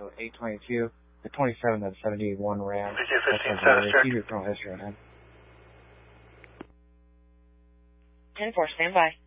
So 822, the 27 of 71 Ram. PQ-15 status check. Keep your criminal history on him. 10-4, stand by.